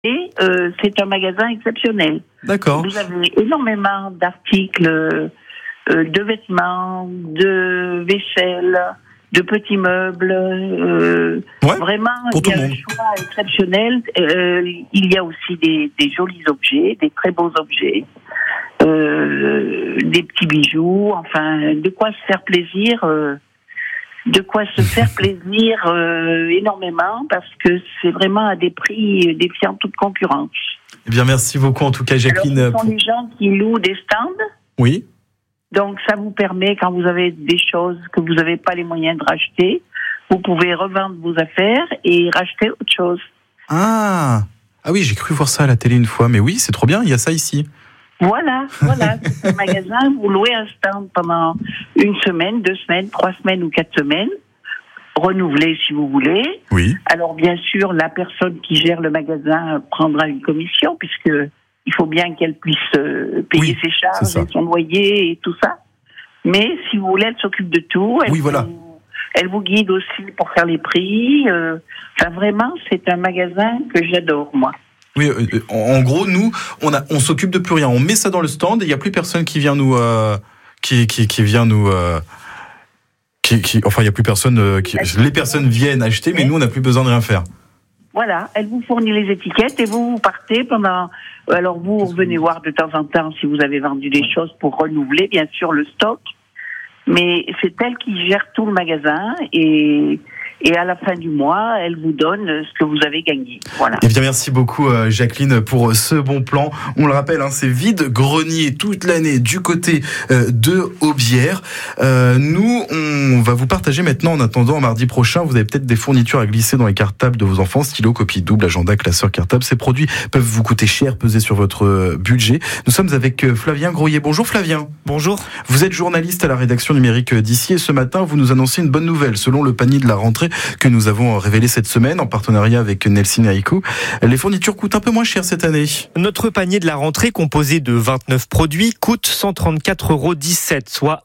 c'est un magasin exceptionnel. D'accord. Vous avez énormément d'articles, de vêtements, de vaisselle, de petits meubles. Vraiment, pour il y a tout le un monde. choix exceptionnel. Il y a aussi des jolis objets, des très beaux objets, des petits bijoux. Enfin, de quoi se faire plaisir. Énormément, parce que c'est vraiment à des prix défiant toute concurrence. Eh bien, merci beaucoup en tout cas, Jacqueline. Alors, ce sont les gens qui louent des stands. Oui. Donc, ça vous permet, quand vous avez des choses que vous n'avez pas les moyens de racheter, vous pouvez revendre vos affaires et racheter autre chose. Ah oui, j'ai cru voir ça à la télé une fois, mais oui, c'est trop bien, il y a ça ici. Voilà. C'est un magasin, vous louez un stand pendant 1 semaine, 2 semaines, 3 semaines ou 4 semaines, renouvelé si vous voulez. Oui. Alors, bien sûr, la personne qui gère le magasin prendra une commission, puisque il faut bien qu'elle puisse payer ses charges et son loyer et tout ça. Mais si vous voulez, elle s'occupe de tout. Elle vous guide aussi pour faire les prix. Vraiment, c'est un magasin que j'adore, moi. Oui, en gros, nous, on s'occupe de plus rien. On met ça dans le stand et il n'y a plus personne qui vient nous... il n'y a plus personne... les personnes viennent acheter, mais nous, on n'a plus besoin de rien faire. Voilà, elle vous fournit les étiquettes et vous partez pendant... Alors vous revenez voir de temps en temps si vous avez vendu des choses pour renouveler, bien sûr, le stock. Mais c'est elle qui gère tout le magasin et à la fin du mois, elle vous donne ce que vous avez gagné. Voilà. Eh bien, merci beaucoup, Jacqueline, pour ce bon plan. On le rappelle, c'est vide-grenier toute l'année du côté de Aubière. Nous, on va vous partager maintenant, en attendant, mardi prochain, vous avez peut-être des fournitures à glisser dans les cartables de vos enfants, stylo, copie double, agenda, classeur, cartable. Ces produits peuvent vous coûter cher, peser sur votre budget. Nous sommes avec Flavien Groyer. Bonjour Flavien. Bonjour. Vous êtes journaliste à la rédaction numérique d'Ici et ce matin, vous nous annoncez une bonne nouvelle. Selon le panier de la rentrée que nous avons révélé cette semaine en partenariat avec Nelson et Haïku, les fournitures coûtent un peu moins cher cette année. Notre panier de la rentrée, composé de 29 produits, coûte 134,17 €, soit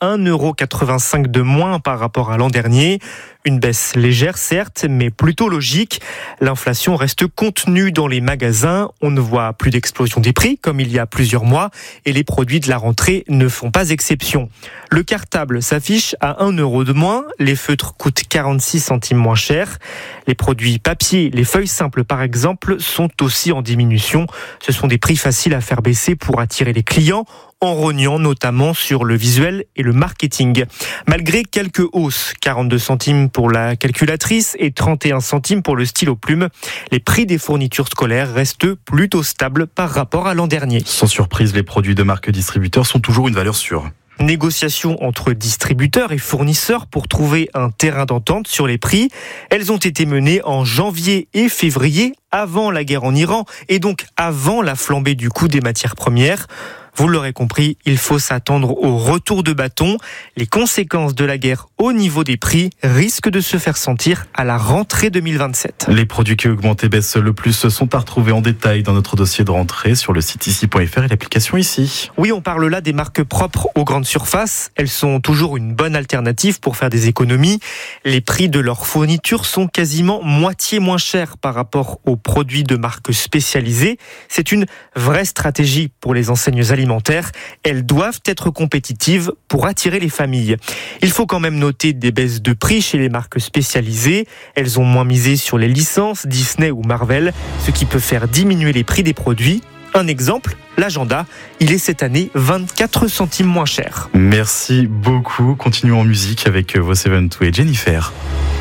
1,85 € de moins par rapport à l'an dernier. Une baisse légère, certes, mais plutôt logique. L'inflation reste contenue dans les magasins. On ne voit plus d'explosion des prix, comme il y a plusieurs mois, et les produits de la rentrée ne font pas exception. Le cartable s'affiche à 1 € de moins. Les feutres coûtent 46 centimes moins cher. Les produits papier, les feuilles simples par exemple, sont aussi en diminution. Ce sont des prix faciles à faire baisser pour attirer les clients, en rognant notamment sur le visuel et le marketing. Malgré quelques hausses, 42 centimes pour la calculatrice et 31 centimes pour le stylo plume, les prix des fournitures scolaires restent plutôt stables par rapport à l'an dernier. Sans surprise, les produits de marque distributeur sont toujours une valeur sûre. Négociations entre distributeurs et fournisseurs pour trouver un terrain d'entente sur les prix. Elles ont été menées en janvier et février, avant la guerre en Iran et donc avant la flambée du coût des matières premières. Vous l'aurez compris, il faut s'attendre au retour de bâton. Les conséquences de la guerre au niveau des prix risquent de se faire sentir à la rentrée 2027. Les produits qui augmentent et baissent le plus sont à retrouver en détail dans notre dossier de rentrée sur le site ici.fr et l'application Ici. Oui, on parle là des marques propres aux grandes surfaces. Elles sont toujours une bonne alternative pour faire des économies. Les prix de leurs fournitures sont quasiment moitié moins chers par rapport aux produits de marques spécialisées. C'est une vraie stratégie pour les enseignes alimentaires. Elles doivent être compétitives pour attirer les familles. Il faut quand même noter des baisses de prix chez les marques spécialisées. Elles ont moins misé sur les licences Disney ou Marvel, ce qui peut faire diminuer les prix des produits. Un exemple, l'agenda, il est cette année 24 centimes moins cher. Merci beaucoup. Continuons en musique avec Vos Seventh et Jennifer.